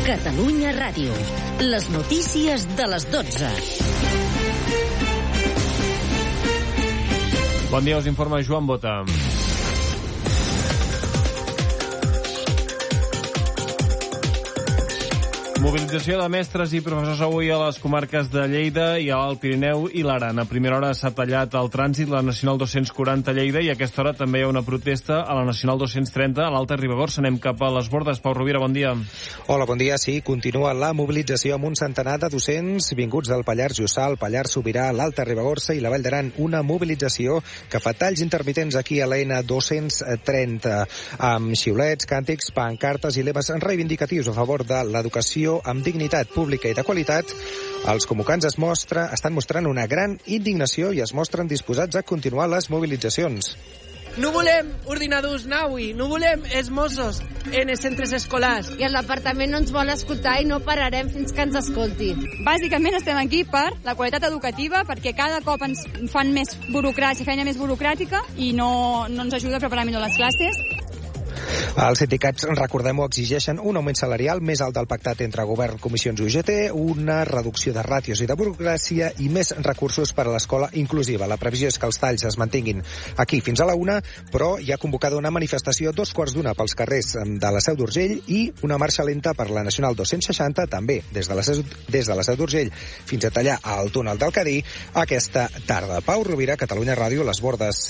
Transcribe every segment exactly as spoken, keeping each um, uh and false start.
Catalunya Ràdio. Les notícies de les dotze. Bon dia, us informa Joan Bota. Mobilització de mestres i professors avui a les comarques de Lleida i a l'Alt Pirineu i l'Aran. A primera hora s'ha tallat el trànsit, la Nacional dos-cents quaranta a Lleida, i a aquesta hora també hi ha una protesta a la Nacional dos-cents trenta a l'Alta Ribagorça. Anem cap a les Bordes. Pau Rovira, bon dia. Hola, bon dia. Sí, continua la mobilització amb un centenar de docents vinguts del Pallars Jussà, el Pallars Sobirà, l'Alta Ribagorça i la Vall d'Aran. Una mobilització que fa talls intermitents aquí a l'N dos-cents trenta, amb xiulets, càntics, pancartes i lemes reivindicatius a favor de l'educació amb dignitat pública i de qualitat. Els convocants es mostra, estan mostrant una gran indignació i es mostren disposats a continuar les mobilitzacions. No volem ordinadors Naui, no volem els Mossos en els centres escolars. I el departament no ens vol escoltar i no pararem fins que ens escolti. Bàsicament estem aquí per la qualitat educativa, perquè cada cop ens fan més burocràcia, feina més burocràtica i no, no ens ajuda a preparar millor les classes. Els sindicats, recordem-ho, exigeixen un augment salarial més alt del pactat entre govern, comissions i U G T, una reducció de ràtios i de burocràcia i més recursos per a l'escola inclusiva. La previsió és que els talls es mantinguin aquí fins a la una, però hi ha convocada una manifestació dos quarts d'una pels carrers de la Seu d'Urgell i una marxa lenta per la Nacional dos-cents seixanta, també des de la Seu, des de la Seu d'Urgell fins a tallar al túnel del Cadí aquesta tarda. Pau Rovira, Catalunya Ràdio, Les Bordes.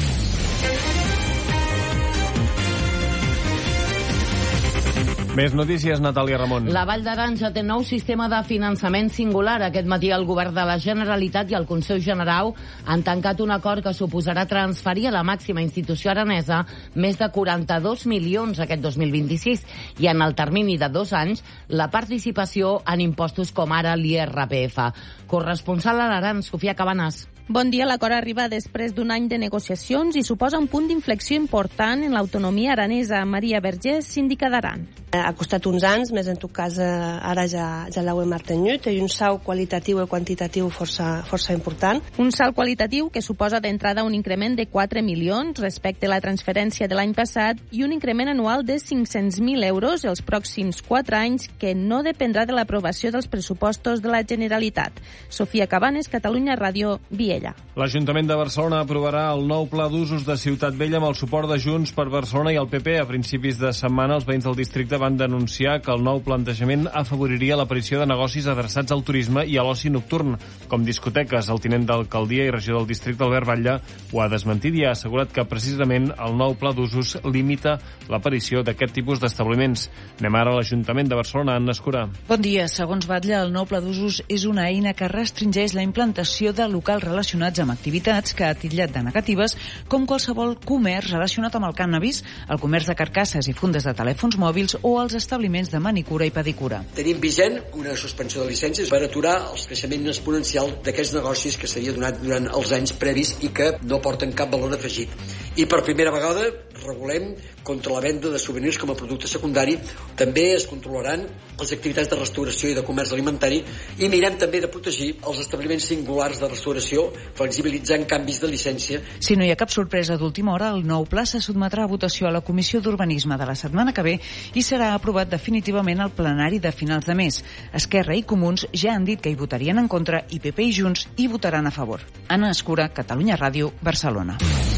Més notícies, Natàlia Ramon. La Vall d'Aran ja té nou sistema de finançament singular. Aquest matí el govern de la Generalitat i el Consell Generau han tancat un acord que suposarà transferir a la màxima institució aranesa més de quaranta-dos milions aquest dos mil vint-i-sis i en el termini de dos anys la participació en impostos com ara l'I R P F. Corresponsal a l'Aran, Sofia Cabanes. Bon dia. L'acord arriba després d'un any de negociacions i suposa un punt d'inflexió important en l'autonomia aranesa. Maria Vergés, síndica d'Aran. Ha costat uns anys, més en tot cas ara ja, ja l'heu mantingut, i un salt qualitatiu i quantitatiu força, força important. Un salt qualitatiu que suposa d'entrada un increment de quatre milions respecte a la transferència de l'any passat i un increment anual de cinc-cents mil euros els pròxims quatre anys que no dependrà de l'aprovació dels pressupostos de la Generalitat. Sofia Cabanes, Catalunya Ràdio, Viella. L'Ajuntament de Barcelona aprovarà el nou pla d'usos de Ciutat Vella amb el suport de Junts per Barcelona i el P P. A principis de setmana, els veïns del districte van denunciar que el nou plantejament afavoriria l'aparició de negocis adreçats al turisme i a l'oci nocturn, com discoteques. El tinent d'alcaldia i regió del districte, Albert Batlle, ho ha desmentit i ha assegurat que precisament el nou pla d'usos limita l'aparició d'aquest tipus d'establiments. Anem ara a l'Ajuntament de Barcelona, Anna Escurà. Bon dia. Segons Batlle, el nou pla d'usos és una eina que restringeix la implantació de locals relacionats amb activitats que ha titllat de negatives, com qualsevol comerç relacionat amb el cànnabis, el comerç de carcasses i fundes de telèfons mòbils o els establiments de manicura i pedicura. Tenim vigent una suspensió de llicències per aturar el creixement exponencial d'aquests negocis que s'havia donat durant els anys previs i que no porten cap valor afegit. I per primera vegada regulem contra la venda de souvenirs com a producte secundari. També es controlaran les activitats de restauració i de comerç alimentari i mirem també de protegir els establiments singulars de restauració, flexibilitzant canvis de llicència. Si no hi ha cap sorpresa d'última hora, el nou pla se sotmetrà a votació a la Comissió d'Urbanisme de la setmana que ve i serà aprovat definitivament al plenari de finals de mes. Esquerra i Comuns ja han dit que hi votarien en contra i P P i Junts hi votaran a favor. Anna Escura, Catalunya Ràdio, Barcelona.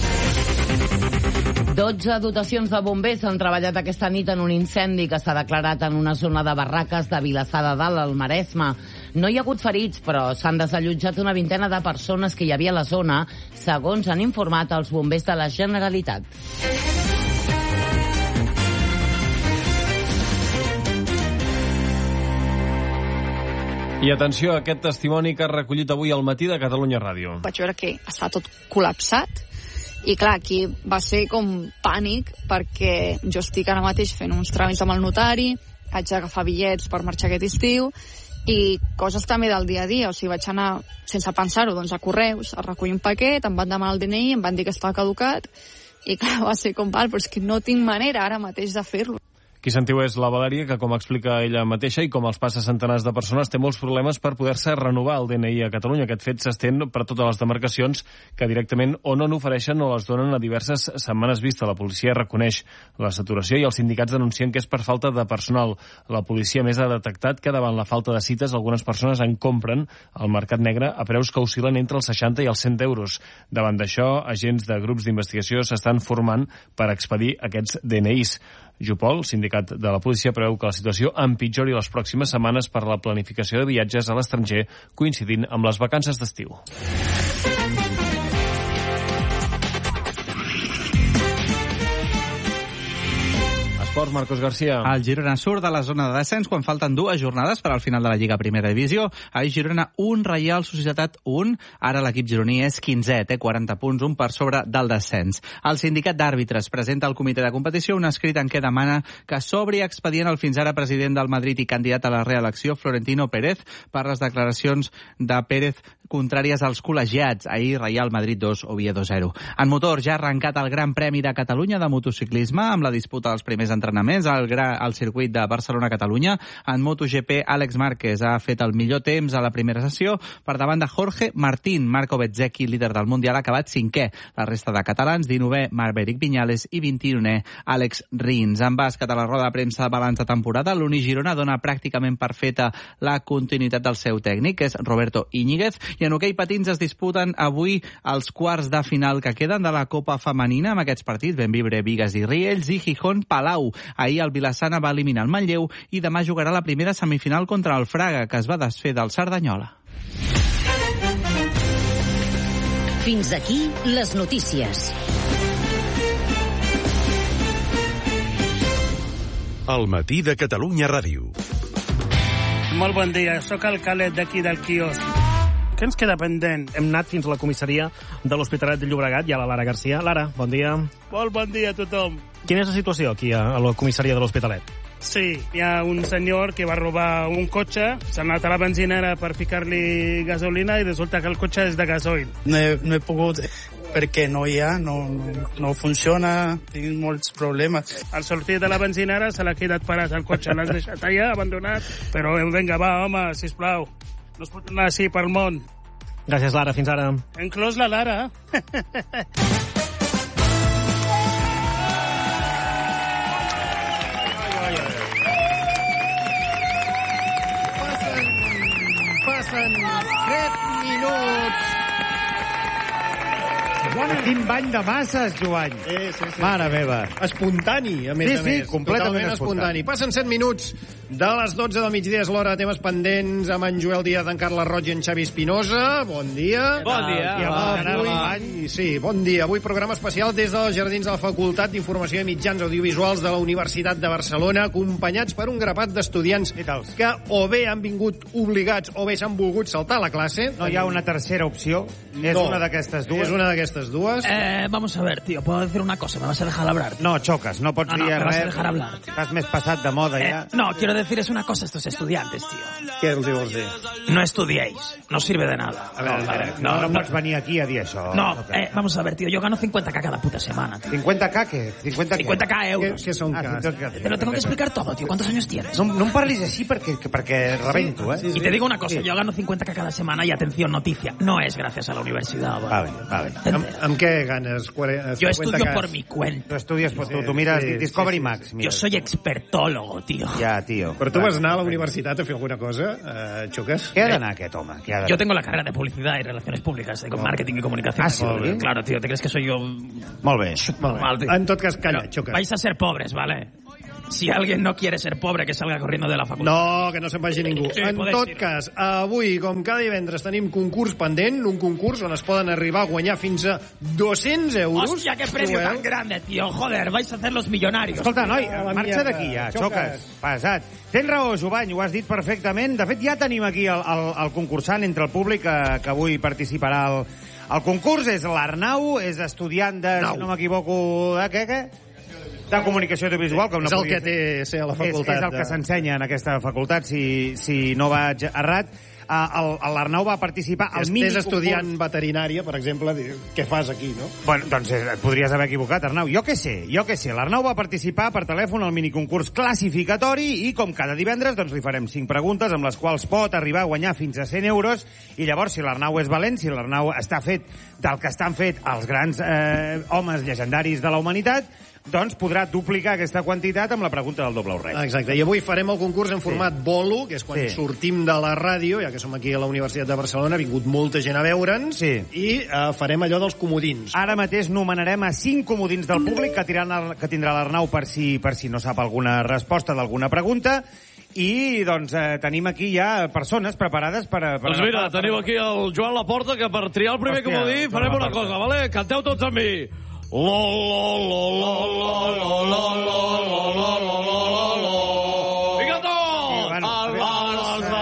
dotze dotacions de bombers han treballat aquesta nit en un incendi que s'ha declarat en una zona de barraques de Vilassar de Dalt, al Maresme. No hi ha hagut ferits, però s'han desallotjat una vintena de persones que hi havia a la zona, segons han informat els bombers de la Generalitat. I atenció a aquest testimoni que ha recollit avui al matí de Catalunya Ràdio. Vaig veure que està tot col·lapsat i clar, aquí va ser com pànic perquè jo estic ara mateix fent uns tràmits amb el notari, haig d'agafar bitllets per marxar aquest estiu i coses també del dia a dia, o sigui, vaig anar sense pensar-ho, doncs a Correus, a recollir un paquet, em van demanar el D N I, em van dir que estava caducat i clar, va ser com val, però és que no tinc manera ara mateix de fer-lo. Qui sentiu és la Valèria, que com explica ella mateixa i com els passa centenars de persones, té molts problemes per poder-se renovar el D N I a Catalunya. Aquest fet s'estén per totes les demarcacions que directament o no n'ofereixen o les donen a diverses setmanes vista. La policia reconeix la saturació i els sindicats denuncien que és per falta de personal. La policia més ha detectat que davant la falta de cites algunes persones en compren al mercat negre a preus que oscil·len entre els seixanta i els cent euros. Davant d'això, agents de grups d'investigació s'estan formant per expedir aquests D N Is. Jupol, sindicat de la policia, preveu que la situació empitjori les pròximes setmanes per la planificació de viatges a l'estranger coincidint amb les vacances d'estiu. Esports, Marcos García. El Girona surt de la zona de descens quan falten dues jornades per al final de la Lliga Primera Divisió. Ahir Girona un, Reial Societat un. Ara l'equip gironí és quinzè, té quaranta punts, un per sobre del descens. El sindicat d'àrbitres presenta al comitè de competició un escrit en què demana que s'obri expedient el fins ara president del Madrid i candidat a la reelecció, Florentino Pérez, per les declaracions de Pérez contràries als col·legiats. Ahir Real Madrid dos, Oviedo zero. En motor ja ha arrencat el Gran Premi de Catalunya de motociclisme amb la disputa dels primers entrenaments al, gra, al circuit de Barcelona-Catalunya. En MotoGP, Àlex Márquez ha fet el millor temps a la primera sessió per davant de Jorge Martín. Marco Bezzecchi, líder del Mundial, ha acabat cinquè. La resta de catalans, dinovè Maverick Viñales i vint-i-unè Àlex Rins. En bàsquet, a la roda de premsa de balanç de temporada, l'Uni Girona dona pràcticament per feta la continuïtat del seu tècnic, que és Roberto Íñiguez. I en hoquei patins es disputen avui els quarts de final que queden de la Copa Femenina amb aquests partits: Benvibre, Bigues i Riells i Gijón, Palau. Ahir el Vilassana va eliminar el Manlleu i demà jugarà la primera semifinal contra el Fraga, que es va desfer del Cerdanyola. Fins aquí les notícies. El matí de Catalunya Ràdio. Molt bon dia, sóc el Calet d'aquí del quiosc. Què ens queda pendent? Hem anat fins a la comissaria de l'Hospitalet de Llobregat. Hi ha la Lara Garcia. Lara, bon dia. Molt bon dia a tothom. Quina és la situació aquí a la comissaria de l'Hospitalet? Sí, hi ha un senyor que va robar un cotxe, s'ha anat a la benzinera per ficar-li gasolina i resulta que el cotxe és de gasoil. No he, no he pogut perquè no hi ha, no, no, no funciona, tinc molts problemes. Al sortir de la benzinera se l'ha quedat parat el cotxe, l'has deixat allà, abandonat, però vinga, va, home, sisplau. No es pot anar així pel món. Gràcies, Lara. Fins ara. Inclòs la Lara. Passen, passen set minuts. Quin bany de masses, Joan. Sí, sí, sí. Mare meva. Espontani, a més sí, a més. Sí, completament espontani. espontani. Passen set minuts de les dotze del migdia, és l'hora de temes pendents amb en Joel Díaz, en Carles Roig i en Xavi Espinosa. Bon dia. Bon dia. I avui, sí, bon dia. Avui programa especial des dels jardins de la Facultat d'Informació i Mitjans Audiovisuals de la Universitat de Barcelona, acompanyats per un grapat d'estudiants que o bé han vingut obligats o bé s'han volgut saltar la classe. No hi ha una tercera opció? És no, una d'aquestes dues? És una d'aquestes dues. Eh, vamos a ver, tío, ¿puedo decir una cosa? ¿Me vas a dejar hablar? No, chocas, no pots no, no, dir me res. vas a dejar hablar. Estàs més passat de moda, eh, ja. No, quiero decirles una cosa a estos estudiantes, tío. ¿Qué els vols dir? No estudiéis, no sirve de nada. A ver, no, a ver, no, no, no, no pots venir aquí a dir això. No, eh, vamos a ver, tío, yo gano cincuenta K cada puta semana, tío. ¿cincuenta K qué? cincuenta K euros. ¿Qué, qué son ah, K? Te lo tengo que explicar todo, tío. ¿Cuántos años tienes? No, no em parlis així perquè, perquè rebento, eh? Sí, sí, y te digo una cosa, sí. Yo gano cincuenta K cada semana y atención, noticia, no es gracias a la universidad. Vale, vale. Amb, amb què ganes? Yo estudio por mi cuenta. Tú estudias, pues tú, tú miras sí, Discovery sí, sí. Max. Mira. Yo soy expertólogo, tío. Ya, tío. Però tu vas anar a la universitat a fer alguna cosa, eh, Xocas? Què ha d'anar aquest home? Ha yo tengo la carrera de publicidad y relaciones públicas, de marketing y comunicación. Ah, sí? Claro, tío, ¿te crees que soy yo? Molt bé. Molt mal, tío. En tot cas, calla, Xocas. Vais a ser pobres, ¿vale? Si alguien no quiere ser pobre, que salga corriendo de la facultad. No, que no se'n vagi ningú. Sí, en tot ir. cas, avui, com cada divendres, tenim concurs pendent, un concurs on es poden arribar a guanyar fins a dos-cents euros. Hòstia, qué premio tan grande, tío. Joder, vais a hacer los millonarios. Escolta, noi, marxa d'aquí ja, Xocas. Pesat. Tens raó, Jovany, ho has dit perfectament. De fet, ja tenim aquí el, el, el concursant entre el públic que, que avui participarà al, al concurs. És l'Arnau, és estudiant de, no. si no m'equivoco, de què, què? De comunicació audiovisual, com no és el que té ser a la facultat. És, és el que s'ensenya en aquesta facultat, si, si no vaig errat. l'Arnau va participar al mini concurs. És estudiant concurs. veterinària, per exemple, què fas aquí, no? Bueno, doncs et podries haver equivocat, Arnau. Jo què sé, jo què sé. L'Arnau va participar per telèfon al miniconcurs classificatori i, com cada divendres, doncs li farem cinc preguntes amb les quals pot arribar a guanyar fins a cent euros i llavors, si l'Arnau és valent, si l'Arnau està fet del que estan fet els grans eh, homes llegendaris de la humanitat, doncs podrà duplicar aquesta quantitat amb la pregunta del doble o res. Exacte, i avui farem el concurs en format sí. bolo, que és quan sí. sortim de la ràdio, ja que som aquí a la Universitat de Barcelona, ha vingut molta gent a veure'ns, sí. i uh, farem allò dels comodins. Ara mateix nomenarem a cinc comodins del públic que, tiran, que tindrà l'Arnau per si, per si no sap alguna resposta d'alguna pregunta, i doncs eh, tenim aquí ja persones preparades per... per doncs mira, per... teniu aquí el Joan Laporta, que per triar el primer Hòstia, comodí farem una cosa, vale? Canteu tots amb mi. Lo, lo, lo, lo, lo, lo, lo, lo, lo, lo, lo. Vinga tots! El Barça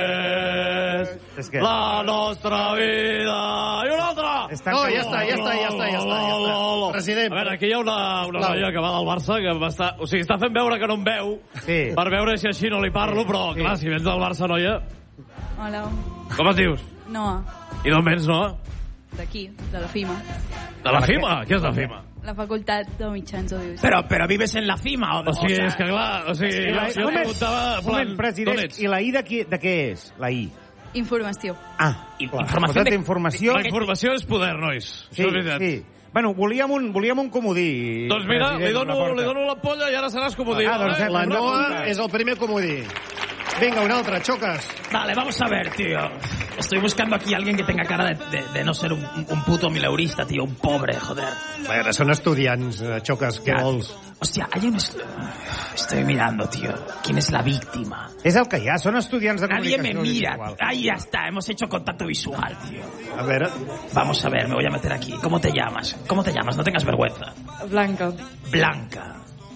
és la nostra vida. I una altra! No, ja està, ja està, ja està, ja està. President. A veure, aquí hi ha una, una noia que va del Barça que va estar... O sigui, està fent veure que no em veu, sí. per veure si així no li parlo, però, sí. clar, si vens del Barça, noia... Hola. Com et dius? Noa. I d'on vens, Noa? D'aquí, de la FIMA. De la FIMA? Què és la FIMA? La Facultat de Mitjans Audiovisuals. Però, però vives en la FIMA? O, o sigui, o sea, és que clar, o sigui, jo, jo preguntava... Moment, president, i la I de, qui, de què és? La I? Informació. Ah, informació. De... informació. La informació és poder, nois. Sí, sí. Bueno, volíem un, volíem un comodí. Doncs mira, li dono, li dono la polla i ara seràs comodí. Ah, doncs la Noa és el primer comodí. Venga, un altre, Chocas. Vale, vamos a ver, tío. Estoy buscando aquí a alguien que tenga cara de, de, de no ser un, un puto mileurista, tío. Un pobre, joder. Bueno, són estudiants, Chocas, què vols? Hostia, hay un... Estoy mirando, tío. ¿Quién es la víctima? És el que hi ha, són estudiants de Nadie comunicació. Nadie me mira. Visual. Ahí ya está, hemos hecho contacto visual, tío. A ver. Vamos a ver, me voy a meter aquí. ¿Cómo te llamas? ¿Cómo te llamas? No tengas vergüenza. Blanca. Blanca.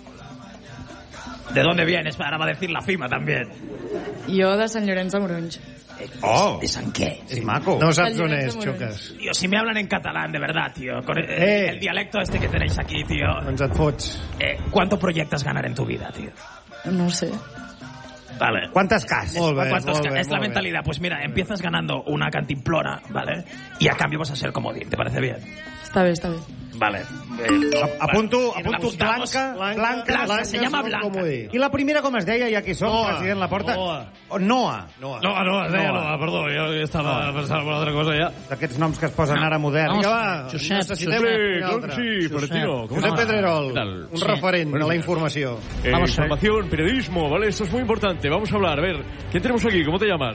¿De dónde vienes? Ahora va a decir la FIMA también. Jo de Sant Llorenç de Morunys. Oh, ¿de San qué? Es maco. No sabes on és, Chocas. Tío, si me hablan en catalán, de verdad, tío. Con el, eh. el dialecto este que tenéis aquí, tío. Ens et fots. Eh, ¿Cuánto proyectas ganar en tu vida, tío? No sé. Vale. ¿Cuántas cas? Molt bé, ¿Cuántos molt bé, es la molt mentalidad. Bé. Pues mira, empiezas ganando una cantimplora, ¿vale? Y a cambio vas a ser comodín. ¿Te parece bien? Está bien, está bien. Vale. Eh, apunto, vale. apunto Blanca, Blanca, Blanca, Blanca, se llama Blanca. I la primera com es deia, ja que som, Noa. president Laporta? Noa. Oh, Noa. Noa. No, no, es deia Noa, perdó, jo estava Noa. pensant en una altra cosa ja. D'aquests noms que es posen ara moderns. Vinga, va, necessitem un altre. Sí, Florentino. Josep Pedrerol, un sí. referent bueno, de la informació. Eh, información, periodismo, ¿vale? Esto es muy importante. Vamos a hablar. A ver, ¿quién tenemos aquí? ¿Cómo te llamas?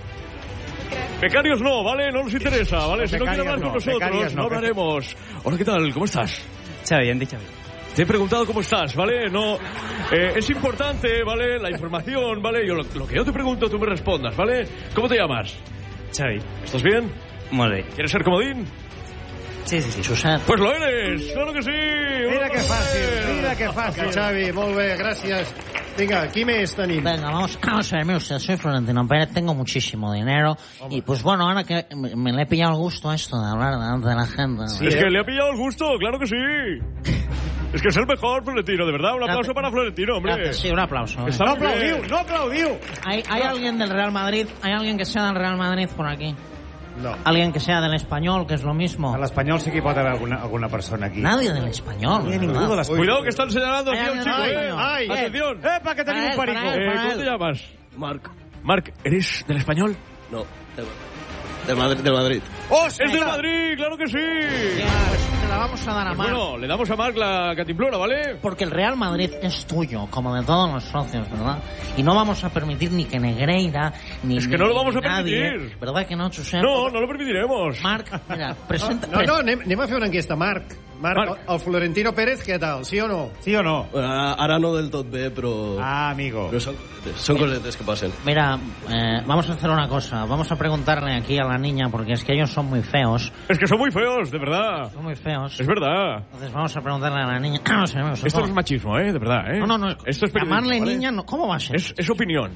Becarios no, ¿vale? No nos interesa, ¿vale? Si no quiere hablar con nosotros, no hablaremos. Hola, ¿qué tal? ¿Cómo estás? Xavi, bien dicho. Te he preguntado cómo estás, ¿vale? No, eh, es importante, ¿vale? La información, ¿vale? Yo, lo, lo que yo te pregunto, tú me respondas, ¿vale? ¿Cómo te llamas? Xavi. ¿Estás bien? Molt bé. ¿Quieres ser comodín? Sí, sí, sí. Susana. Pues lo eres, claro que sí. Mira que fàcil, mira que fàcil. Xavi, molt bé, gràcies. Venga, ¿qui més tenim? Venga, vamos, vamos a ver, mire usted, soy Florentino Pérez, tengo muchísimo dinero. Hombre. Y pues bueno, ahora que me, me le he pillado el gusto a esto de hablar delante de la gente. Sí, es ¿eh? que le ha pillado el gusto, claro que sí. Es que es el mejor, Florentino, de verdad. Un aplauso para Florentino, hombre. Gracias, sí, un aplauso. Está no aplaudiu, no aplaudiu. ¿Hay, hay no. alguien del Real Madrid? ¿Hay alguien que sea del Real Madrid por aquí? No. Alguien que sea del Español, que es lo mismo. Al Español sí que pot haver alguna, alguna persona aquí. Nadie del Español. No hay ninguno de l'Espanyol. Cuidado que están señalando aquí a un chico, ay, eh. Ay, atención. Epa, que tenim un perico. Eh, ¿Cómo te llamas? Marc. Marc, ¿eres del Español? No, del Madrid. Del Madrid. ¡Oh, es del Madrid! ¡Claro que sí! Se la vamos a dar a Marc. Bueno, le damos a Marc la cantimplora, ¿vale? Porque el Real Madrid es tuyo, como de todos los socios, ¿verdad? Y no vamos a permitir ni que Negreira, ni Es que no lo vamos a nadie, permitir. ¿verdad que no, Josep? No, no lo permitiremos. Marc, mira, presenta... No, no, anem, anem a fer una enquesta, Marc. Marc, Marc. El, el Florentino Pérez, què tal? Sí o no? Sí o no? Bueno, ara no del tot bé, però... Ah, amigo. Però són, són cosetes que passen. Mira, eh, vamos a hacer una cosa. Vamos a preguntarle aquí a la niña, porque es que ellos son muy feos. Es que son muy feos, de verdad. Son muy feos. Es verdad. Entonces vamos a preguntarle a la niña... No, sé, no sé, Esto no es machismo, ¿eh? De verdad, ¿eh? No, no, no. Esto es llamarle ¿vale? niña, no. ¿Cómo va a ser? Es, es opinión.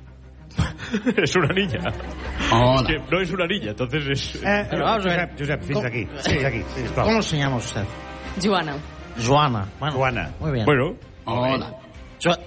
Es una niña. Hola. Es que no es una niña, entonces es... Eh, pero vamos a ver. Josep, Josep, fins ¿Cómo? aquí. Fins aquí, sisplau. ¿Cómo se llama usted? Joana. Joana. Bueno, Joana. Muy bien. Bueno. Hola. Jo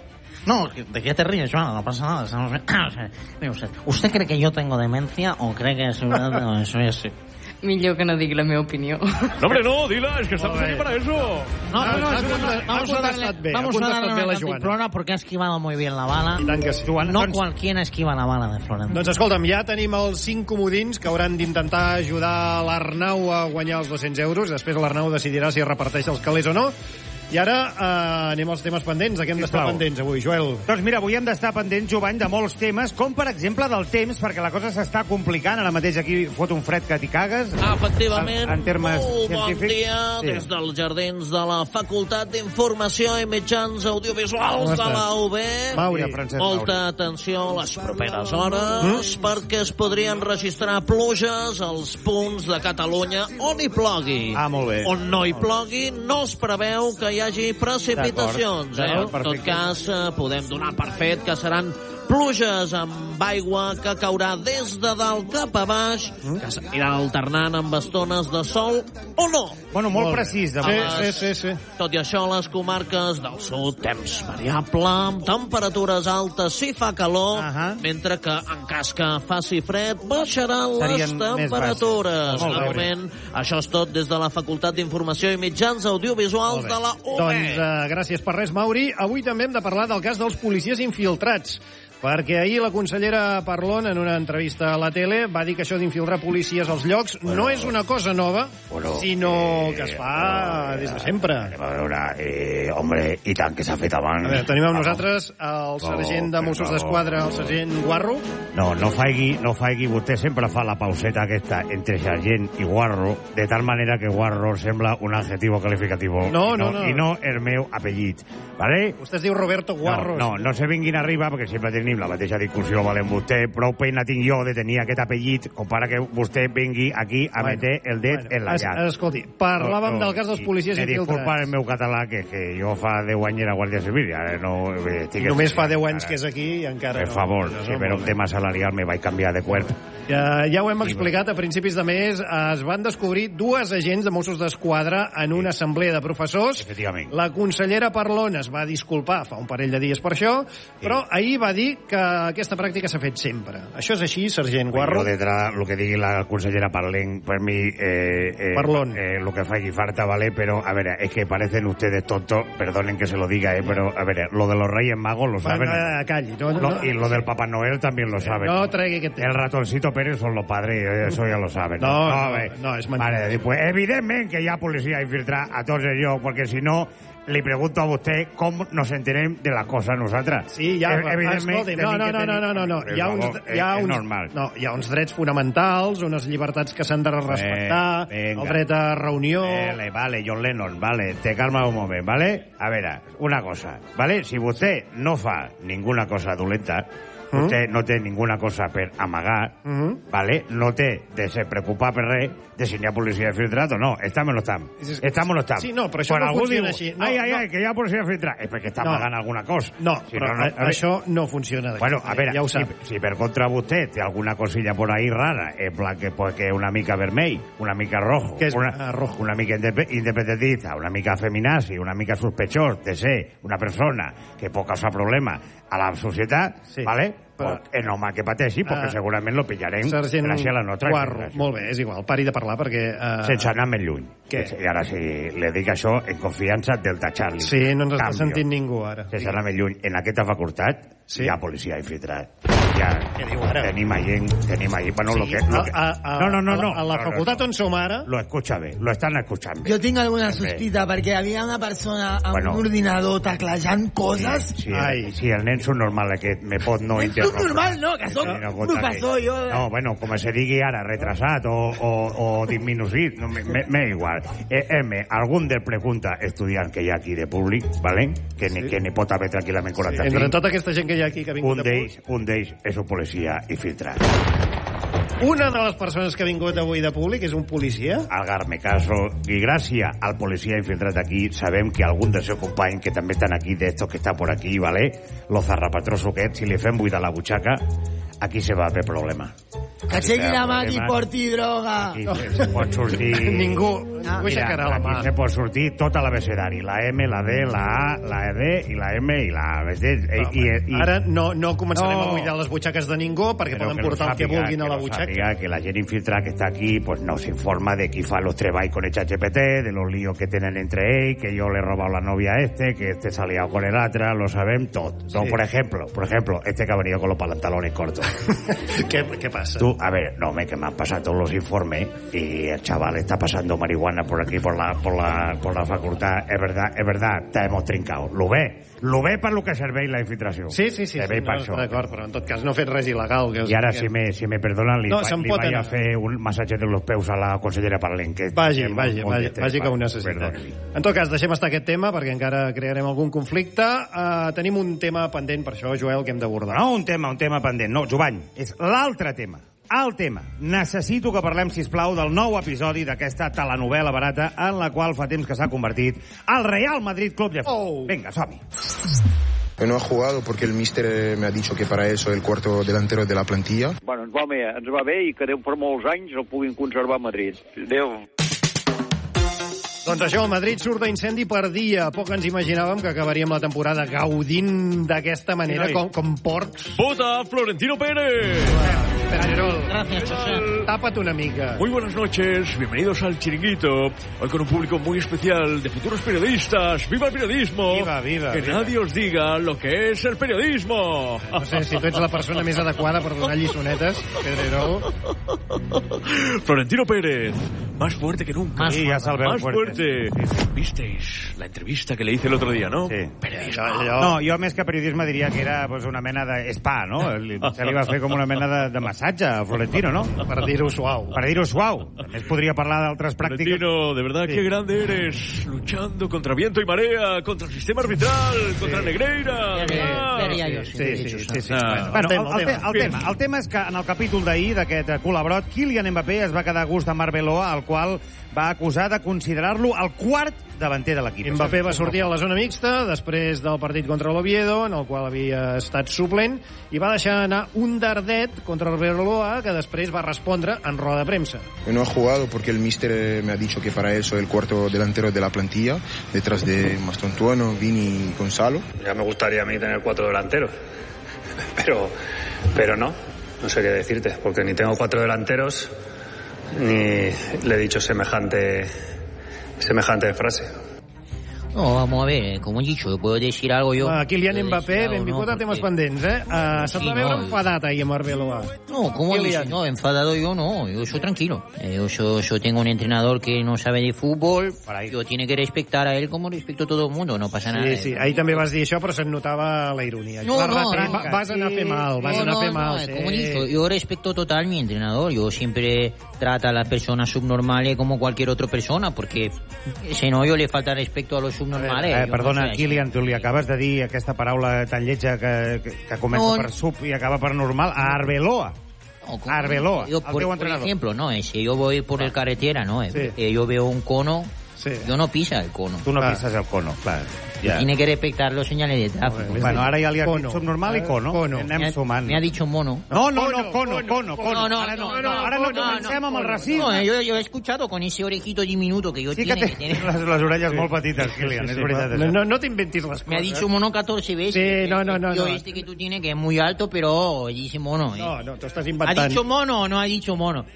No, ¿de qué te ríes, Joana? No pasa nada. Estamos bien. Mire usted, ¿usted cree que yo tengo demencia o cree que es verdad? No, eso es... Millor que no digui la meva opinió. No, hombre, no, dila, es que estamos aquí para eso. No, no, no, Ha- ha es una- contestat- vamos ha a darle, contestat bé, vamos ha a darle contestat bé una la cantimplora porque ha esquivado muy bien la bala. I tant que sí. No cualquiera esquiva la bala de Florentino. Doncs escolta'm, ja tenim els cinc comodins que hauran d'intentar ajudar l'Arnau a guanyar els dos-cents euros. Després l'Arnau decidirà si reparteix els calés o no. I ara eh, anem als temes pendents. De què hem d'estar Sisplau. pendents avui, Joel? Doncs mira, avui hem d'estar pendents, Jovany, de molts temes, com per exemple del temps, perquè la cosa s'està complicant. Ara mateix aquí fot un fred que t'hi cagues. Efectivament, En, en termes molt bon científics. dia Sí. des dels jardins de la Facultat d'Informació i Mitjans Audiovisuals Com de estàs? la U B. Mauri. Mira, Francesc Molta Mauri. atenció a les properes hores, perquè es podrien registrar pluges als punts de Catalunya on hi plogui. Ah, molt bé. On no hi plogui, no es preveu que hi hagi precipitacions. D'acord, Eh? d'acord, En tot perfecte. cas, eh, podem donar per fet que seran pluges amb aigua que caurà des de dalt cap a baix, que s'anirà alternant amb estones de sol o no. Bueno, molt precís, de A moment. les- Sí, sí, sí. Tot i això, a les comarques del sud, temps variable, amb temperatures altes si fa calor, mentre que, en cas que faci fred, baixaran les Serien més temperatures. baixes. Molt De bé. moment, això és tot des de la Facultat d'Informació i Mitjans Audiovisuals de la U B. Doncs uh, gràcies per res, Mauri. Avui també hem de parlar del cas dels policies infiltrats, perquè ahir la consellera Parlon, en una entrevista a la tele, va dir que això d'infiltrar policies als llocs bueno, no és una cosa nova, bueno, sinó eh, que es fa bueno, des de sempre. A veure, eh, hombre, i tant que s'ha fet abans. A veure, tenim amb nosaltres el sergent de Mossos d'Esquadra, el sergent Guarro. No, no faigui, no faigui, vostè sempre fa la pauseta aquesta entre sergent i guarro, de tal manera que guarro sembla un adjetivo calificativo. No, I no, no. I no el meu apellit, vale? Vostè es diu Roberto Guarro. No, no, no se vinguin arriba, perquè sempre tenim la mateixa discussió, vale, amb vostè. Prou pena tinc jo de tenir aquest apellit, com para que vostè vingui aquí a Bueno, meter el dit bueno, en la es- llar. escolti, parlàvem del cas dels policies i, infiltrats. Disculpa el meu català, que, que jo fa deu anys era Guàrdia Civil, i ara no... Estic Només fa deu anys que és aquí i encara Per no. favor, No, sí, no, però molt el bé. tema salarial me vaig canviar de cuerpo. Ja, ja ho hem explicat, a principis de mes es van descobrir dues agents de Mossos d'Esquadra en una assemblea de professors. Efectivament. La consellera Parlon es va disculpar fa un parell de dies per això, però ahir va dir que aquesta pràctica s'ha fet sempre. Això és així, sergent Guarro? Yo detrás, lo que digui la consellera Parlén, per mi, eh, eh, Parlón. eh, lo que faigui falta, ¿vale? Pero, a ver, es que parecen ustedes tontos, perdonen que se lo diga, eh, pero, a ver, lo de los Reyes Magos lo saben. Bueno, eh, calli, no, no, Lo- no. y lo del Papá Noel también lo saben. No tregui aquest tema. El ratoncito Pérez son los padres, eso ya lo saben. No, no, a ver. no, és mentida. Vale, pues evidentment que hi ha policia infiltrada a tots ells, perquè si no, li pregunto a vostè com nos enterem de les coses nosaltres. Sí, ja, Eh, evidentment, escolti, no, tenim no, que no, no, tenir- no, no, no. Per Hi ha uns, favor, hi ha és uns, normal. no, hi ha uns drets fonamentals, unes llibertats que s'han de respectar, Eh, venga. el dret a reunió... Vale, vale, John Lennon, vale, te calma un moment, vale? A veure, una cosa, vale? Si vostè no fa ninguna cosa dolenta, Mm. vostè no té ninguna cosa per amagar, Mhm. vale? No té de ser preocupat per res de si hi ha policia infiltrat o no. Estam o no estam? Estam o no estam? Sí, no, però això Quan no algú funciona diu, així. No, ai, ai, no. ai, que hi ha policia infiltrat, és perquè està No. amagant alguna cosa. No, Si però no, no, a- a veure- això no funciona d'aquesta Bueno, a veure, ja ho si, sap. si per contra vostè té alguna cosilla por ahí rara, en plan que, pues, que una mica vermell, una mica rojo, Que és una, ah, rojo. una mica indep independentista, una mica feminazi, una mica sospechós de ser una persona que pot causar problemes a la societat, Sí, ¿vale? però- Pues, és normal que pateixi, perquè Ah, segurament lo pillarem Sergent gràcies a la nostra Guarro, infiltració. molt bé, és igual, pari de parlar perquè... Uh... Sense anar més lluny. Què? I ara si le dic això en confiança, Delta Charlie. Sí, no ens està Cambio. sentint ningú ara. Sense anar més lluny. En aquesta facultat Sí. hi ha policia infiltrat. Ja Què diu ara? tenim gent, tenim allí... Bueno, Sí, lo que, lo que... a, a, no, no, no, no. A la No, no, facultat on som ara... Lo escucha bé, lo estan escuchant bé. Jo tinc alguna Bé. sospita, perquè havia una persona amb Bueno. un ordinador teclejant coses. Sí, sí, sí, el nen subnormal aquest me pot no És interrompre. subnormal, no, que soc Sí, no, un conta professor, que- jo- No, bueno, com se digui ara, retrasat o, o, o disminuït, no, me, me, me igual. Eh, M, algun del pregunta estudiant que hi ha aquí de públic, ¿vale? Que, ni, que ni pot haver tranquil·lament quaranta-cinc. Entre tota aquesta gent que hi ha aquí que ha vingut Un a d'ells, un d'ells és un policia infiltrat. Una de les persones que ha vingut avui de públic és un policia? Algarme caso, i gràcies al policia infiltrat aquí, sabem que algun dels seus companys que també estan aquí, d'estos que està por aquí, ¿vale? Los zarrapatrosos aquests, si li fem buidar la butxaca, aquí se va a haver problema. Que aixequi la mà qui porti droga. I se pot sortir... Ningú, Ah, mira, aquí se pot sortir tot l'abecedari, la M, la D, la A, la D i la M i la A. I, i, i... Ara no, no començarem no. a buidar les butxaques de ningú, perquè Però poden que portar sàpiga, el que vulguin a la que butxaca. Sàpiga, que la gent infiltrada que està aquí pues no s'informa de qui fa los treballs con el ChatGPT, de los líos que tenen entre ells, que yo le he robado la novia a este, que este se ha liado con el otro, lo sabem tot. Sí. No, por ejemplo, por ejemplo, este que ha venido con los pantalones cortos. ¿Qué, ¿Qué pasa? Tú, a ver, no, me que me han pasado todos los informes y el chaval está pasando marihuana por aquí, por la, por la, por la facultad. Es verdad, es verdad, te hemos trincado. Lo ve, lo ve per lo que serveix la infiltració. Sí, sí, sí, sí no, d'acord, però en tot cas no he fet res il·legal. Que I ara, que... si, me, si me perdonen, li, no, va, li vaig a fer un massatge de los peus a la consellera Paralén. Que vagi, vagi, vagi, vagi que ho necessita. En tot cas, deixem estar aquest tema, perquè encara crearem algun conflicte. Uh, tenim un tema pendent, per això, Joel, que hem d'abordar. No, un tema, un tema pendent. No, Jovany, és l'altre tema. El tema. Necessito que parlem, sisplau, del nou episodi d'aquesta telenovel·la barata en la qual fa temps que s'ha convertit el Real Madrid Club de Futbol. Oh. Vinga, som-hi. No ha jugado porque el míster me ha dicho que para eso el cuarto delantero de la plantilla. Bueno, ens va bé, ens va bé i que Déu per molts anys el puguin conservar a Madrid. Déu. Doncs això, el Madrid surt d'incendi per dia. Poc ens imaginàvem que acabaríem la temporada gaudint d'aquesta manera, com, com porcs. ¡Vota Florentino Pérez! Pedrerol, tápate una mica. Muy buenas noches, bienvenidos al Chiringuito. Hoy con un público muy especial de futuros periodistas. ¡Viva el periodismo! Viva, viva. Que viva. nadie os diga lo que es el periodismo. No sé si tu ets la persona més adequada per donar lliçonetes, Pedrerol. Florentino Pérez, más fuerte que nunca. Más, sí, ya más fuerte. fuerte. Sí, sí. ¿Visteis la entrevista que le hice el otro día, no? Sí. Periodismo. Jo, jo... No, jo més que periodisme diria que era pues, una mena de spa, no? Se li va fer com una mena de, de massatge a Florentino, ¿no? Per dir-ho suau. Per dir-ho suau. També es podria parlar d'altres pràctiques. Florentino, de verdad, sí. Qué grande eres. Luchando contra viento y marea, contra el sistema arbitral, sí. contra Negreira. Veria jo, sí. Sí, sí, sí. sí. Ah. Bueno, el, el, el, el, tema, el tema és que en el capítol d'ahir d'aquest col·labrot, Kylian Mbappé es va quedar a gust amb Arbeloa, al qual va acusar de considerar-lo el quart davanter de l'equip. Mbappé va sortir a la zona mixta després del partit contra l'Oviedo, en el qual havia estat suplent, i va deixar anar un dardet contra Arbeloa, que després va respondre en roda de premsa. No ha jugado porque el míster me ha dicho que para eso el cuarto delantero de la plantilla, detrás de Mastontuono, Vini y Gonzalo. Ya me gustaría a mí tener cuatro delanteros, pero, pero no, no sé qué decirte, porque ni tengo cuatro delanteros, ni le he dicho semejante, semejante frase. No, vamos a ver, como he dicho, puedo decir algo yo. Ah, Kylian Mbappé, benvingut no, a temes porque... pendents, eh? Uh, Se't sí, va veure no, enfadat ahí amb Arbeloa. No, ¿cómo dices? No, enfadado yo no, yo soy tranquilo. Yo, yo, yo tengo un entrenador que no sabe de fútbol, yo tiene que respetar a él como respeto a todo el mundo, no pasa nada. Sí, sí, ahí també vas dir això, però se't notava la ironia. No, no, no, va, vas anar a fer mal, vas no, anar a fer no, mal. No, sí. como dicho, yo respeto total a mi entrenador, yo siempre trato a las personas subnormales como cualquier otra persona, porque si no, yo le falta respeto a los subnormales. Eh, eh, perdona, no sé, Kylian, tu li acabes de dir aquesta paraula tan lletja que, que, que comença no, per sub i acaba per normal, a Arbeloa. No, Arbeloa, yo, el por, teu entrenador. Por ejemplo, no, si yo voy por el carretera, no, sí. eh, yo veo un cono, sí. yo no pisa el cono. Tu no claro. pises el cono, clar. Yeah. Tiene que respetar los señales de tráfico. Bueno, bueno ara ja li ha dit subnormal i cono. cono. Anem sumant. Me ha dicho mono. No, no, no, cono, cono, cono. No, ara no, no, ara no comencem amb el racisme. No, yo, yo he escuchado con ese orejito diminuto que yo sí tiene. Que té les, les orelles sí. molt petites, Kylian, sí, sí, és veritat. No, no, no t'inventis les coses. Me ha dicho mono catorze veces. Sí, no, no, no. Yo no. este que tú tienes que es muy alto, pero dice mono. Eh. No, no, t'ho estàs inventant. ¿Ha dicho mono o no ha dicho mono?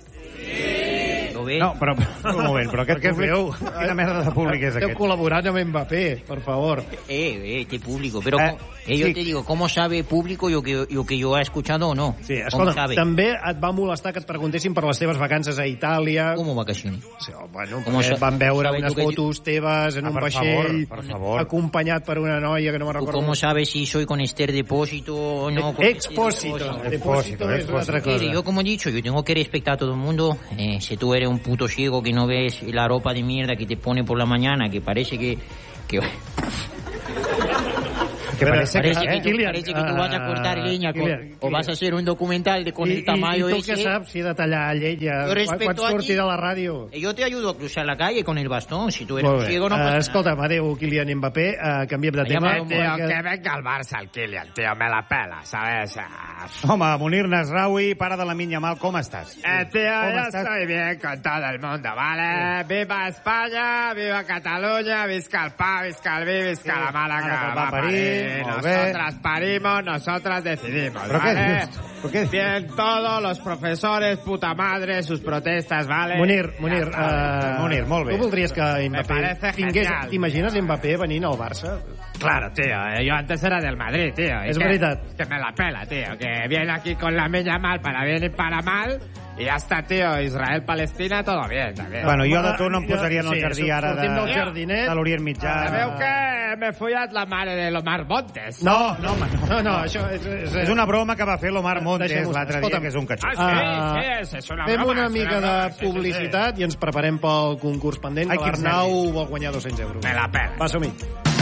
Lo ve? No, però, un moment, però aquest públic, quina merda de públic és aquest? Esteu col·laborant amb Mbappé, per favor. Eh, eh, este público, però eh, eh, yo sí. te digo, ¿cómo sabe público lo que, lo que yo he escuchado o no? Sí, escolta, també et va molestar que et preguntessin per les teves vacances a Itàlia. Com vacacions? Sí, bueno, perquè van veure unes fotos teves en ah, un vaixell, favor, favor. acompanyat per una noia que no me recordo. ¿Cómo sabes si soy con Esther Depósito o no? Expósito. Depósito es otra cosa. Yo, como he dicho, yo tengo que respetar a todo el mundo. Eh, si tú eres un puto ciego que no ves la ropa de mierda que te pone por la mañana, que parece que... que... que parece, parece, que, que, eh? tú, parece que tú vas a cortar uh, leña con, Kilian, o vas a hacer un documental de, con I, el tamaño i, i tu ese. què saps si he de tallar llenya? Yo respeto Quan surti allí. de la ràdio? Yo te ayudo a cruzar la calle con el bastón. Si tú eres Molt bé. ciego, no pasa Uh, nada. escolta'm, adéu, Kylian Mbappé. Uh, canviem de tema. Eh, tío, que venga al Barça el Kylian, tío, me la pela, ¿sabes? Home, Munir Nasraoui, pare de la Minya Mal, com estàs? Eh, tío, ¿Cómo yo estás? estoy bien con todo el mundo, ¿vale? Viva España, viva Cataluña, visca el pa, visca el vi, visca la Málaga, Ara va va a parir, parir. molt bé. Nosotras parimos, nosotras decidimos, ¿Pero qué ¿vale? dices? ¿Por qué? Bien, todos los profesores, puta madre, sus protestas, ¿vale? Munir, Munir, Ja, uh, Munir, molt bé. Tu voldries que Mbappé parece tingués... genial. T'imagines Mbappé venint al Barça? Claro, tío, eh, yo antes era del Madrid, tío. y Es que- verdad. Que me la pela, tío. Que viene aquí con la meña mal para bien y para mal. Y ya está, tío. Israel-Palestina, todo bien, también. Bueno, jo de tu no em posaria en el Sí, jardí ara de, sortim del jardinet. de l'Orient Mitjà. Sabeu que me fui a la mare de l'Omar Montes? No, no, home, no. No, no, això és... És, És una broma que va fer l'Omar Montes Deixem-ho estar. l'altre dia, Escolta'm. que és un catxó. Ah, sí, sí, és, és una Fem broma. una és mica broma, de sí, sí, sí. publicitat i ens preparem pel concurs pendent, Ai, que quin l'Arnau vol guanyar dos-cents euros. Me la pela. Va, som-hi.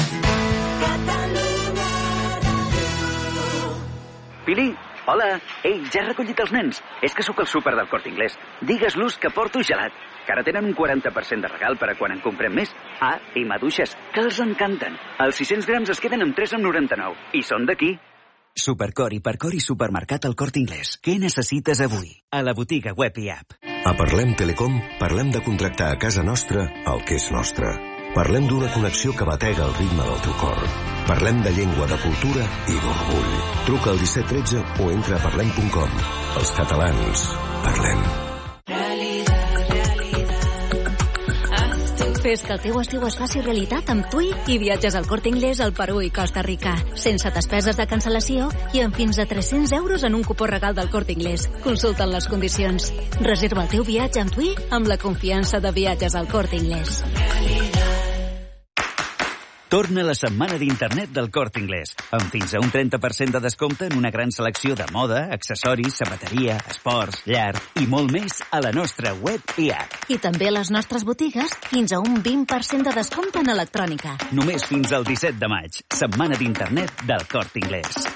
Pili, hola. Ei, ja he recollit els nens. És que sóc al súper del Corte Inglés. Digues-los que porto gelat, que ara tenen un quaranta per cent de regal per a quan en comprem més. Ah, i maduixes, que els encanten. Els sis-cents grams es queden amb tres coma noranta-nou. I són d'aquí. Supercor, Hipercor i Supermercat al Corte Inglés. Què necessites avui? A la botiga web i app. A Parlem Telecom parlem de contractar a casa nostra el que és nostre. Parlem d'una connexió que batega el ritme del teu cor. Parlem de llengua, de cultura i d'orgull. Truca al disset tretze o entra a parlem punt com. Els catalans, parlem. Fes que el teu estiu es faci realitat amb TUI i viatges al Corte Inglés al Perú i Costa Rica. Sense despeses de cancel·lació i amb fins a tres-cents euros en un cupó regal del Corte Inglés. Consulta'n les condicions. Reserva el teu viatge amb TUI amb la confiança de viatges al Corte Inglés. Torna la setmana d'internet del Corte Inglés, amb fins a un trenta per cent de descompte en una gran selecció de moda, accessoris, sabateria, esports, llar i molt més a la nostra web i app. I també a les nostres botigues fins a un vint per cent de descompte en electrònica. Només fins al disset de maig. Setmana d'internet del Corte Inglés.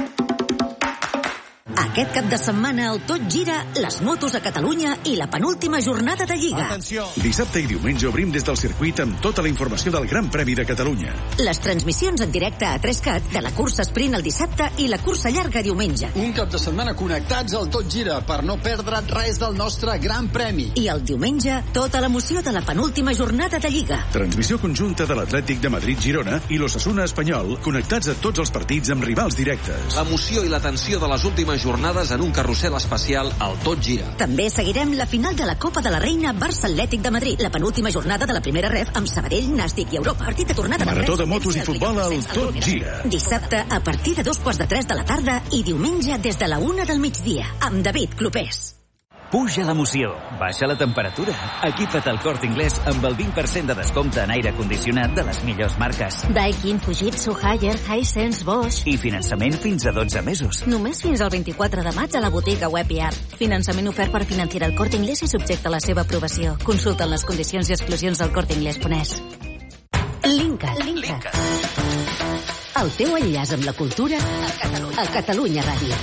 Aquest cap de setmana el Tot Gira, les motos a Catalunya i la penúltima jornada de Lliga. Dissabte i diumenge obrim des del circuit amb tota la informació del Gran Premi de Catalunya. Les transmissions en directe a tres cat de la cursa sprint el dissabte i la cursa llarga diumenge. Un cap de setmana connectats al Tot Gira per no perdre res del nostre Gran Premi. I el diumenge, tota l'emoció de la penúltima jornada de Lliga. Transmissió conjunta de l'Atlètic de Madrid-Girona i l'Osasuna Espanyol, connectats a tots els partits amb rivals directes. L'emoció i la tensió de les últimes jornades en un carrusel especial al Tot Gira. També seguirem la final de la Copa de la Reina Barça Atlètic de Madrid, la penúltima jornada de la primera ref amb Sabadell, Nàstic i Europa. Partit de tornada Marató de motos i futbol al Tot Gira. Dissabte a partir de dos quarts de tres de la tarda i diumenge des de la una del migdia, amb David Clopés. Puja l'emoció, baixa la temperatura. Equipa't al Corte Inglés amb el vint per cent de descompte en aire condicionat de les millors marques. Daikin, Fujitsu, Haier, Hisense, Bosch. I finançament fins a dotze mesos. Només fins al vint-i-quatre de maig a la botiga web i app. Finançament ofert per Financiera El Corte Inglés i subjecte a la seva aprovació. Consulta les condicions i exclusions del corte inglés punt es. Linkat. Linkat. El teu enllaç amb la cultura a Catalunya, a Catalunya Ràdio.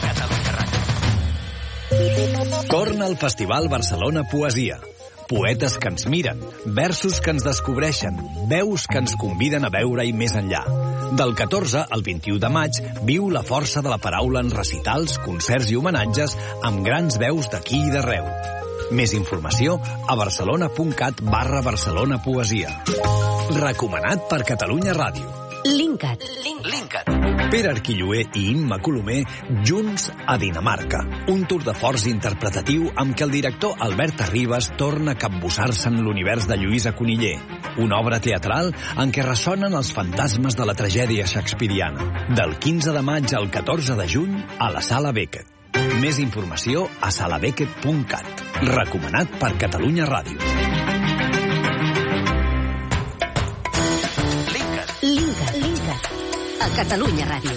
Torna al Festival Barcelona Poesia. Poetes que ens miren, versos que ens descobreixen, veus que ens conviden a veure i més enllà. Del catorze al vint-i-u de maig viu la força de la paraula en recitals, concerts i homenatges amb grans veus d'aquí i d'arreu. Més informació a barcelona.cat barra Barcelona Poesia. Recomanat per Catalunya Ràdio. Linkat. Linkat. Pere Arquilloé i Imma Colomer junts a Dinamarca. Un tour de forç interpretatiu amb què el director Albert Arribas torna a capbussar-se en l'univers de Lluïsa Coniller. Una obra teatral en què ressonen els fantasmes de la tragèdia shakespeariana. Del quinze de maig al catorze de juny a la Sala Beckett. Més informació a sala beckett punt cat. Recomanat per Catalunya Ràdio. Linkat. Linkat. A Catalunya Ràdio.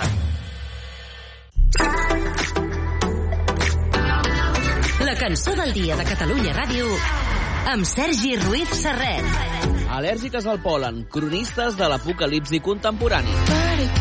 La cançó del dia de Catalunya Ràdio amb Sergi Ruiz Serret. Al·lèrgiques al pol·len, cronistes de l'apocalipsi contemporani.